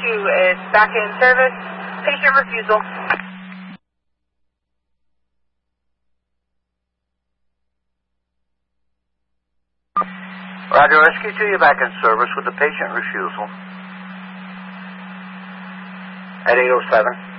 is back in service. Patient refusal. Roger, Rescue 2, you're back in service with the patient refusal at 8:07.